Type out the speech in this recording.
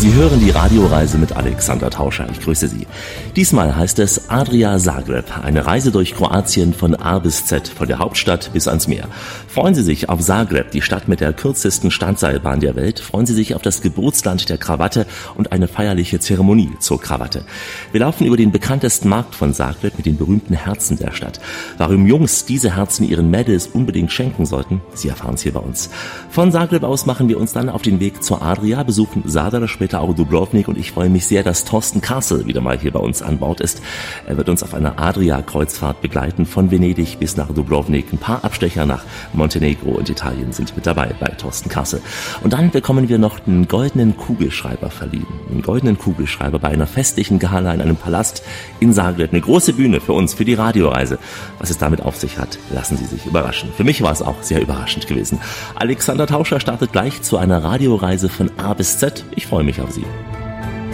Sie hören die Radioreise mit Alexander Tauscher. Ich grüße Sie. Diesmal heißt es Adria Zagreb, eine Reise durch Kroatien von A bis Z, von der Hauptstadt bis ans Meer. Freuen Sie sich auf Zagreb, die Stadt mit der kürzesten Standseilbahn der Welt. Freuen Sie sich auf das Geburtsland der Krawatte und eine feierliche Zeremonie zur Krawatte. Wir laufen über den bekanntesten Markt von Zagreb mit den berühmten Herzen der Stadt. Warum Jungs diese Herzen ihren Mädels unbedingt schenken sollten, Sie erfahren es hier bei uns. Von Zagreb aus machen wir uns dann auf den Weg zur Adria, besuchen Zadar, später auch Dubrovnik, und ich freue mich sehr, dass Thorsten Kassel wieder mal hier bei uns an Bord ist. Er wird uns auf einer Adria-Kreuzfahrt begleiten, von Venedig bis nach Dubrovnik. Ein paar Abstecher nach Montenegro und Italien sind mit dabei bei Thorsten Kassel. Und dann bekommen wir noch einen goldenen Kugelschreiber verliehen. Einen goldenen Kugelschreiber bei einer festlichen Gala in einem Palast in Zagreb. Eine große Bühne für uns, für die Radioreise. Was es damit auf sich hat, lassen Sie sich überraschen. Für mich war es auch sehr überraschend gewesen. Alexander Tauscher startet gleich zu einer Radioreise von A bis Z. Ich freue mich auf Sie.